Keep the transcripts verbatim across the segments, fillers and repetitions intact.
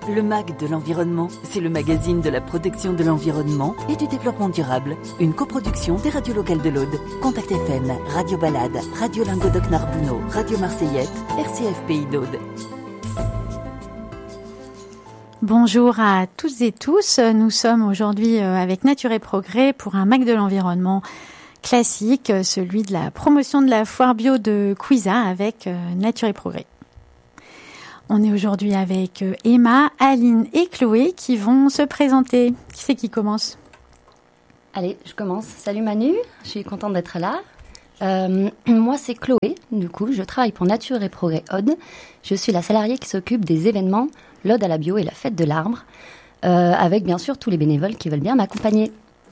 Le M A G de l'environnement, c'est le magazine de la protection de l'environnement et du développement durable. Une coproduction des radios locales de l'Aude. Contact F M, Radio Balade, Radio Languedoc-Narbonneau, Radio Marseillette, R C F Pays d'Aude. Bonjour à toutes et tous. Nous sommes aujourd'hui avec Nature et Progrès pour un M A G de l'environnement classique, celui de la promotion de la foire bio de Cuisa avec Nature et Progrès. On est aujourd'hui avec Emma, Aline et Chloé qui vont se présenter. Qui c'est qui commence ? Allez, je commence. Salut Manu, je suis contente d'être là. Euh, moi, c'est Chloé. Du coup, je travaille pour Nature et Progrès Aude. Je suis la salariée qui s'occupe des événements, l'Aude à la bio et la fête de l'arbre, euh, avec bien sûr tous les bénévoles qui veulent bien m'accompagner.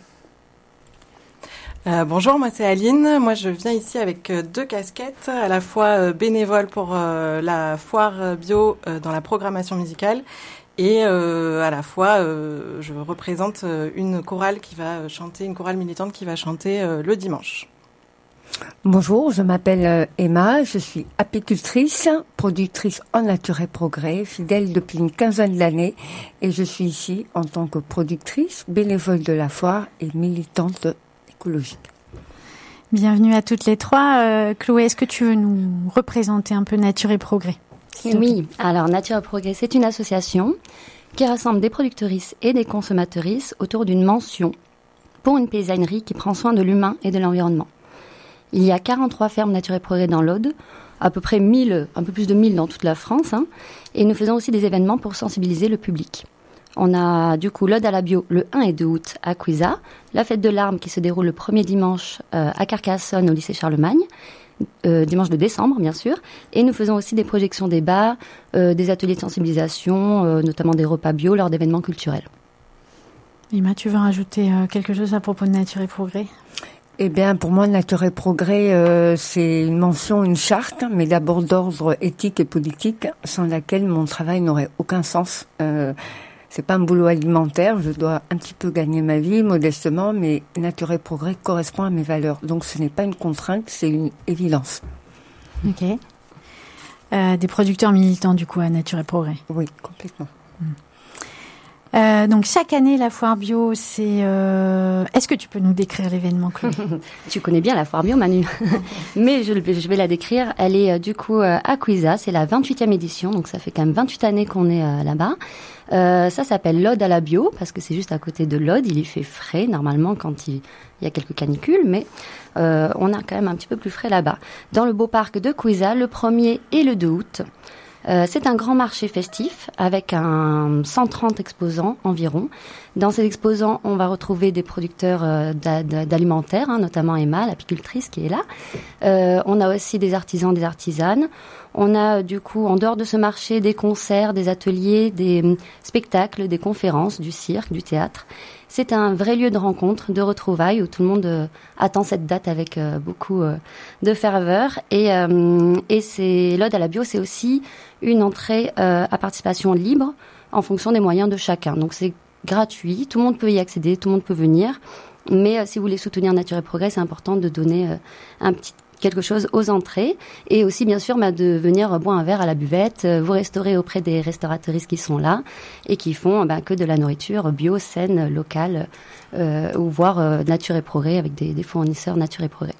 Euh, bonjour, moi c'est Aline. Moi je viens ici avec euh, deux casquettes, à la fois euh, bénévole pour euh, la foire bio euh, dans la programmation musicale et euh, à la fois euh, je représente euh, une chorale qui va chanter, une chorale militante qui va chanter euh, le dimanche. Bonjour, je m'appelle Emma, je suis apicultrice, productrice en Nature et Progrès, fidèle depuis une quinzaine d'années et je suis ici en tant que productrice, bénévole de la foire et militante écologique. Bienvenue à toutes les trois. Euh, Chloé, est-ce que tu veux nous représenter un peu Nature et Progrès ? Oui, alors Nature et Progrès, c'est une association qui rassemble des productrices et des consommatrices autour d'une mention pour une paysannerie qui prend soin de l'humain et de l'environnement. Il y a quarante-trois fermes Nature et Progrès dans l'Aude, à peu près mille, un peu plus de mille dans toute la France, hein, et nous faisons aussi des événements pour sensibiliser le public. On a du coup l'Aude à la bio le un et deux août à Cuisa, la fête de l'arbre qui se déroule le premier dimanche euh, à Carcassonne au lycée Charlemagne, euh, dimanche de décembre bien sûr, et nous faisons aussi des projections débats, euh, des ateliers de sensibilisation, euh, notamment des repas bio lors d'événements culturels. Emma, tu veux rajouter euh, quelque chose à propos de Nature et Progrès ? Eh bien, pour moi, Nature et Progrès, euh, c'est une mention, une charte, mais d'abord d'ordre éthique et politique, sans laquelle mon travail n'aurait aucun sens. Euh, c'est pas un boulot alimentaire, je dois un petit peu gagner ma vie, modestement, mais Nature et Progrès correspond à mes valeurs. Donc ce n'est pas une contrainte, c'est une évidence. Ok. Euh, des producteurs militants, du coup, à Nature et Progrès. Oui, complètement. Mmh. Euh, donc chaque année la foire bio, c'est. Euh... Est-ce que tu peux nous décrire l'événement, Chloé ? Tu connais bien la foire bio, Manu, mais je, je vais la décrire. Elle est euh, du coup euh, à Cuisa, c'est la vingt-huitième édition, donc ça fait quand même vingt-huit années qu'on est euh, là-bas. Euh, ça s'appelle l'Aude à la bio parce que c'est juste à côté de l'Aude. Il y fait frais normalement quand il, il y a quelques canicules, mais euh, on a quand même un petit peu plus frais là-bas. Dans le beau parc de Cuisa, le premier et le deux août. Euh, c'est un grand marché festif avec un cent trente exposants environ. Dans ces exposants, on va retrouver des producteurs euh, d'a- d'alimentaires, hein, notamment Emma, l'apicultrice qui est là. Euh, on a aussi des artisans, des artisanes. On a du coup, en dehors de ce marché, des concerts, des ateliers, des euh, spectacles, des conférences, du cirque, du théâtre. C'est un vrai lieu de rencontre, de retrouvailles, où tout le monde euh, attend cette date avec euh, beaucoup euh, de ferveur. Et, euh, et c'est l'Aude à la bio, c'est aussi une entrée euh, à participation libre en fonction des moyens de chacun. Donc c'est gratuit, tout le monde peut y accéder, tout le monde peut venir. Mais euh, si vous voulez soutenir Nature et Progrès, c'est important de donner euh, un petit quelque chose aux entrées et aussi bien sûr bah, de venir boire un verre à la buvette, euh, vous restaurer auprès des restauratrices qui sont là et qui font bah, que de la nourriture bio, saine, locale euh, ou voir euh, Nature et Progrès avec des, des fournisseurs Nature et Progrès.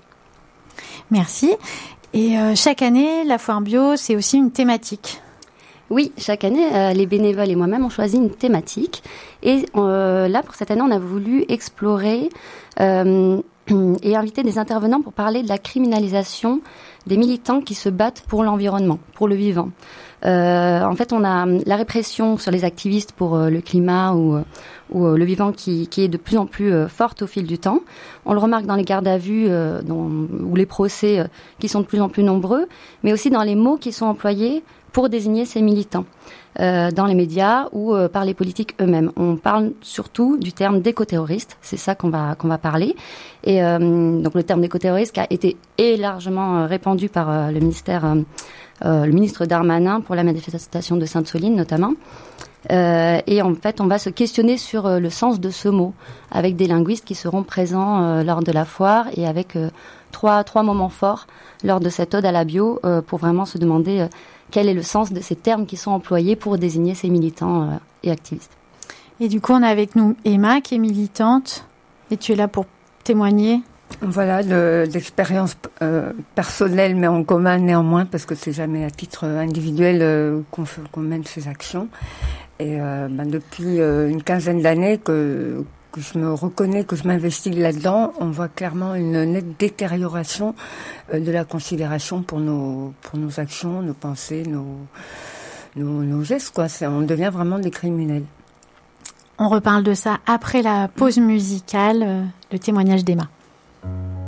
Merci. Et euh, chaque année, la foire bio, c'est aussi une thématique. Oui, chaque année, euh, les bénévoles et moi-même, on choisit une thématique. Et euh, là, pour cette année, on a voulu explorer euh, et inviter des intervenants pour parler de la criminalisation des militants qui se battent pour l'environnement, pour le vivant. Euh, en fait, on a la répression sur les activistes pour euh, le climat ou, ou euh, le vivant qui, qui est de plus en plus euh, forte au fil du temps. On le remarque dans les gardes à vue euh, dont, ou les procès euh, qui sont de plus en plus nombreux, mais aussi dans les mots qui sont employés pour désigner ces militants euh, dans les médias ou euh, par les politiques eux-mêmes. On parle surtout du terme d'éco-terroriste, c'est ça qu'on va qu'on va parler. Et euh, donc le terme d'éco-terroriste qui a été et largement euh, répandu par euh, le ministère, euh, euh, le ministre Darmanin pour la manifestation de Sainte-Soline notamment. Euh, et en fait, on va se questionner sur euh, le sens de ce mot avec des linguistes qui seront présents euh, lors de la foire et avec euh, trois, trois moments forts lors de cette ode à la bio euh, pour vraiment se demander euh, quel est le sens de ces termes qui sont employés pour désigner ces militants euh, et activistes. Et du coup, on a avec nous Emma qui est militante et tu es là pour témoigner. Voilà, de, d'expérience euh, personnelle, mais en commun néanmoins, parce que c'est jamais à titre individuel euh, qu'on, fait, qu'on mène ces actions. Et euh, ben, depuis euh, une quinzaine d'années que, que je me reconnais, que je m'investis là-dedans, on voit clairement une nette détérioration euh, de la considération pour nos, pour nos actions, nos pensées, nos, nos, nos gestes, quoi. C'est, on devient vraiment des criminels. On reparle de ça après la pause musicale, euh, le témoignage d'Emma.